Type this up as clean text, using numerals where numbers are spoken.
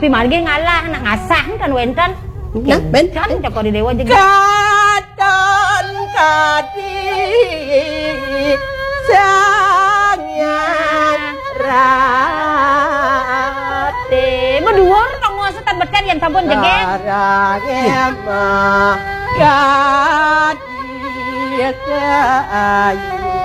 Tapi margi ngalah nak ngasah kan wenten. Nah, ben Kan cakor di dewa juga. Kadon kadi Sangyan rate Berdua tong ngosetan beten yang sabun jegeng. Arangema kadi kayu